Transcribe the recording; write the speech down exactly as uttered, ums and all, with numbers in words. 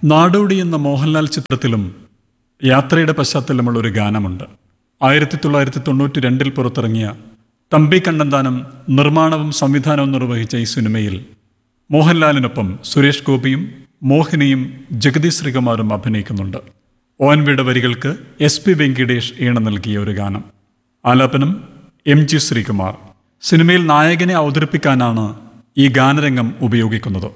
നാടോടി എന്ന മോഹൻലാൽ ചിത്രത്തിലും യാത്രയുടെ പശ്ചാത്തലമുള്ള ഒരു ഗാനമുണ്ട്. ആയിരത്തി തൊള്ളായിരത്തി തൊണ്ണൂറ്റി രണ്ടിൽ പുറത്തിറങ്ങിയ തമ്പി കണ്ണന്താനം നിർമ്മാണവും സംവിധാനവും നിർവഹിച്ച ഈ സിനിമയിൽ മോഹൻലാലിനൊപ്പം സുരേഷ് ഗോപിയും മോഹിനിയും ജഗതി ശ്രീകുമാറും അഭിനയിക്കുന്നുണ്ട്. ഒ എൻ വിയുടെ വരികൾക്ക് എസ് പി വെങ്കിടേഷ് ഈണം നൽകിയ ഒരു ഗാനം. ആലാപനം എം ജി ശ്രീകുമാർ. സിനിമയിൽ നായകനെ അവതരിപ്പിക്കാനാണ് ഈ ഗാനരംഗം ഉപയോഗിക്കുന്നത്.